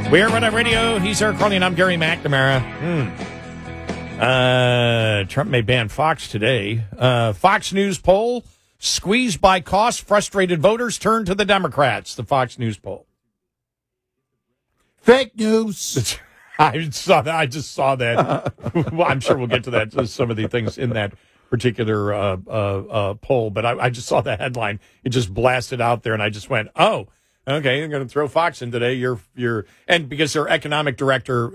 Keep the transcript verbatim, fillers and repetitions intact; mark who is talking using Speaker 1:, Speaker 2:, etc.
Speaker 1: We're Red Eye Radio. He's Eric Carly, and I'm Gary McNamara. Hmm. Uh, Trump may ban Fox today. Uh, Fox News poll, squeezed by cost, frustrated voters turn to the Democrats. The Fox News poll.
Speaker 2: Fake news.
Speaker 1: I saw that. I just saw that. Well, I'm sure we'll get to that. Some of the things in that particular uh, uh, uh, poll, but I, I just saw the headline. It just blasted out there, and I just went, "Oh, okay, I'm going to throw Fox in today." You're, you're, and because their economic director